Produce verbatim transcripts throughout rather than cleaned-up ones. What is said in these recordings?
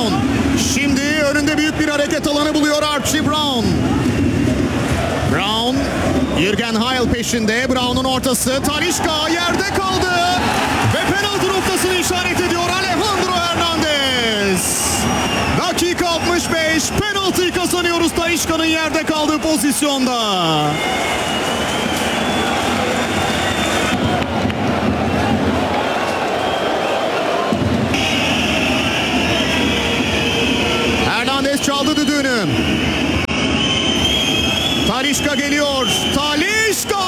Brown. Şimdi önünde büyük bir hareket alanı buluyor Archie Brown. Brown, Jürgen Heil peşinde. Brown'un ortası. Talisca yerde kaldı. Ve penaltı noktasını işaret ediyor Alejandro Hernandez. Dakika altmış beş. Penaltıyı kazanıyoruz Talisca'nın yerde kaldığı pozisyonda. Hernandez çaldı düdüğünü. Talisca geliyor. Talisca!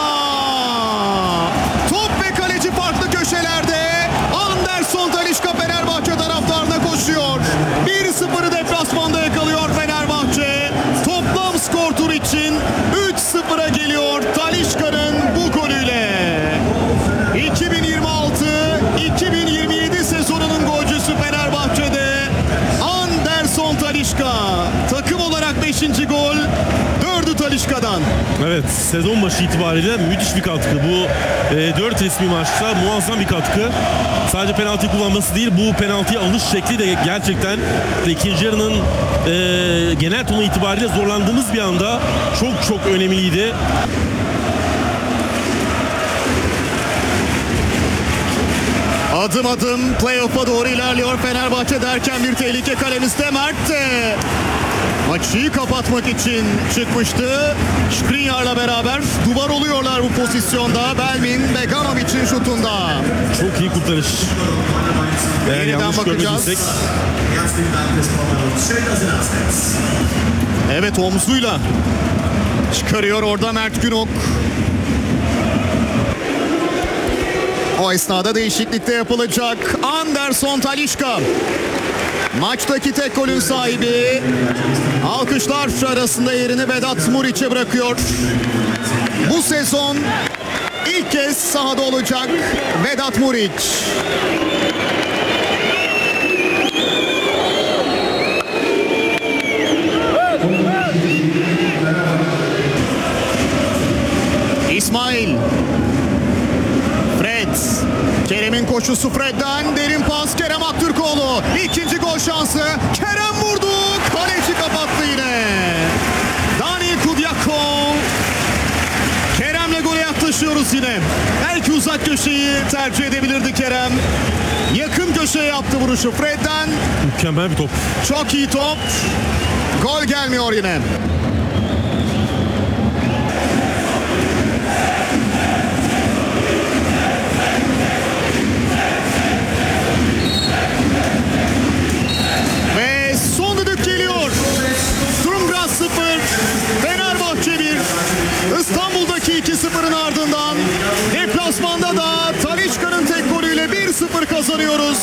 Top ve kaleci farklı köşelerde. Anderson Talisca Fenerbahçe taraftarına koşuyor. bir sıfırı deplasmanda yakalıyor Fenerbahçe. Toplam skor tur için üç sıfıra geliyor Talisca'nın bu golüyle. iki bin yirmi altı iki bin yirmi yedi sezonunun golcüsü Fenerbahçe'de Anderson Talisca. Takım olarak beşinci gol. dördü Talisca'dan. Evet, sezon başı itibariyle müthiş bir katkı. Bu e, dört resmi maçta muazzam bir katkı. Sadece penaltı kullanması değil, bu penaltıya alış şekli de gerçekten de ikinci yarının e, genel tonu itibariyle zorlandığımız bir anda çok çok önemliydi. Adım adım playoff'a doğru ilerliyor Fenerbahçe derken bir tehlike kalemizde. Mert de maçı kapatmak için çıkmıştı. Skriniar'la beraber duvar oluyorlar bu pozisyonda. Belmin Beganovic'in şutunda. Çok iyi kurtarış. Eğer Yeniden yanlış bakacağız. görmediysek. Evet, omzuyla çıkarıyor orada Mert Günok. O esnada değişiklikte yapılacak. Anderson Talisca maçtaki tek golün sahibi. Alkışlar arasında yerini Vedat Muriç'e bırakıyor. Bu sezon ilk kez sahada olacak Vedat Muriç. İsmail. Fred. Kerem'in koşusu Fred'den. Derin pas Kerem Aktürkoğlu. İkinci gol şansı. Kerem vurdu. Kaleci kapattı yine. Dani Kudyakov. Kerem'le gole yaklaşıyoruz yine. Belki uzak köşeyi tercih edebilirdi Kerem. Yakın köşeye yaptı vuruşu Fred'den. Mükemmel bir top. Çok iyi top. Gol gelmiyor yine. Ve son düdük geliyor. Sturmgras sıfır, Fenerbahçe bir. İstanbul'daki iki sıfırın ardından deplasmanda da Talisca'nın tek golüyle bir sıfır kazanıyoruz.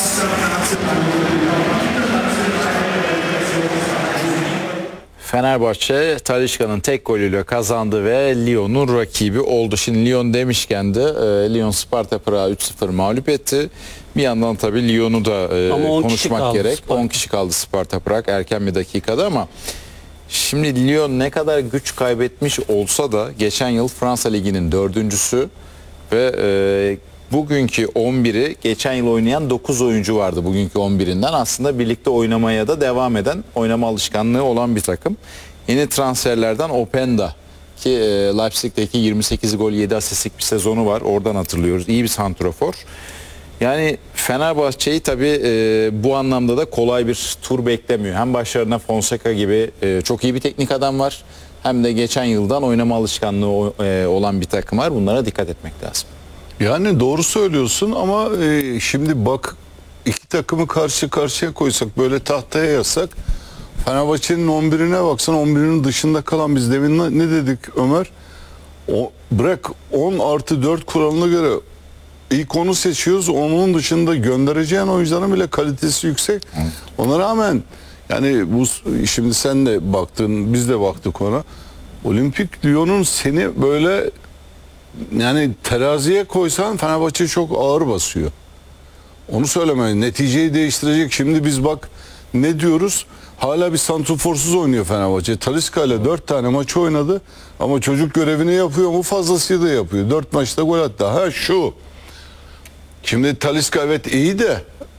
Fenerbahçe Talisca'nın tek golüyle kazandı ve Lyon'un rakibi oldu. Şimdi Lyon demişken de e, Lyon Sparta Prag'ı üç sıfır mağlup etti. Bir yandan tabii Lyon'u da e, konuşmak gerek. Sparta. on kişi kaldı Sparta Prag erken bir dakikada ama şimdi Lyon ne kadar güç kaybetmiş olsa da geçen yıl Fransa Ligi'nin dördüncüsü ve e, bugünkü on biri geçen yıl oynayan dokuz oyuncu vardı bugünkü on birinden. Aslında birlikte oynamaya da devam eden, oynama alışkanlığı olan bir takım. Yeni transferlerden Openda ki e, Leipzig'teki yirmi sekiz gol yedi asistlik bir sezonu var. Oradan hatırlıyoruz. İyi bir santrafor. Yani Fenerbahçe'yi tabii e, bu anlamda da kolay bir tur beklemiyor. Hem başlarına Fonseca gibi e, çok iyi bir teknik adam var. Hem de geçen yıldan oynama alışkanlığı e, olan bir takım var. Bunlara dikkat etmek lazım. Yani doğru söylüyorsun ama e, şimdi bak iki takımı karşı karşıya koysak böyle tahtaya yazsak Fenerbahçe'nin on birine baksan on birinin dışında kalan biz demin ne dedik Ömer? O, bırak on artı dört kuralına göre ilk onu seçiyoruz. Onun dışında göndereceğin oyuncuların bile kalitesi yüksek. Hı. Ona rağmen yani bu şimdi sen de baktın biz de baktık ona. Olimpik Lyon'un seni böyle yani teraziye koysan Fenerbahçe çok ağır basıyor. Onu söylemeyin. Neticeyi değiştirecek. Şimdi biz bak ne diyoruz? Hala bir santroforsuz oynuyor Fenerbahçe. Talisca ile dört tane maç oynadı. Ama çocuk görevini yapıyor mu? Fazlasıyla da yapıyor. Dört maçta gol attı. Ha şu. Şimdi Talisca evet iyi de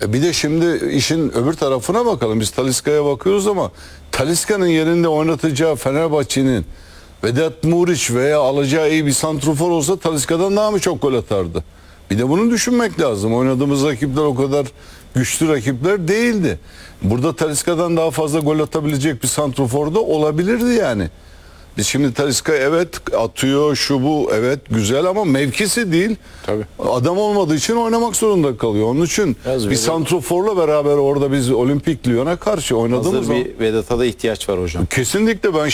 E bir de şimdi işin öbür tarafına bakalım. Biz Talisca'ya bakıyoruz ama Talisca'nın yerinde oynatacağı Fenerbahçe'nin Vedat Muriç veya alacağı iyi bir santrofor olsa Talisca'dan daha mı çok gol atardı? Bir de bunu düşünmek lazım. Oynadığımız rakipler o kadar güçlü rakipler değildi. Burada Talisca'dan daha fazla gol atabilecek bir santrofor da olabilirdi yani. Biz şimdi Talisca evet atıyor şu bu evet güzel ama mevkisi değil. Tabii. Adam olmadığı için oynamak zorunda kalıyor. Onun için Biraz bir Vedat- santroforla beraber orada biz Olimpik Lyon'a karşı oynadığımız Hazır zaman bir Vedat'a da ihtiyaç var hocam. kesinlikle ben